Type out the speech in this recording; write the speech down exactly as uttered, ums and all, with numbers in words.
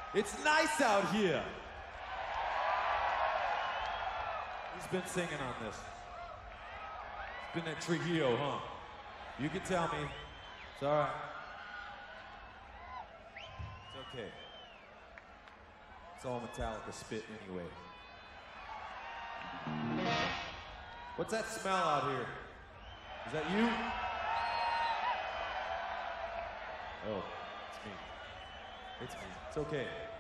It's nice out here. Who's been singing on this? It's been that Trujillo, huh? You can tell me. It's all right. It's okay. It's all Metallica spit anyway. What's that smell out here? Is that you? Oh, it's me. It's me. It's okay.